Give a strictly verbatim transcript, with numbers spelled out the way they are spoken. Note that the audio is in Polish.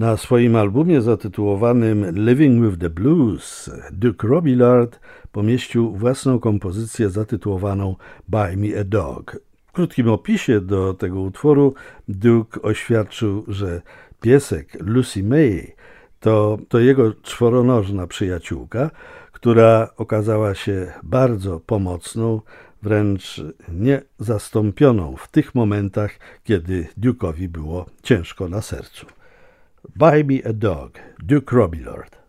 Na swoim albumie zatytułowanym Living with the Blues Duke Robillard pomieścił własną kompozycję zatytułowaną Buy Me a Dog. W krótkim opisie do tego utworu Duke oświadczył, że piesek Lucy May to, to jego czworonożna przyjaciółka, która okazała się bardzo pomocną, wręcz niezastąpioną w tych momentach, kiedy Duke'owi było ciężko na sercu. Buy Me a Dog, Duke Robillard.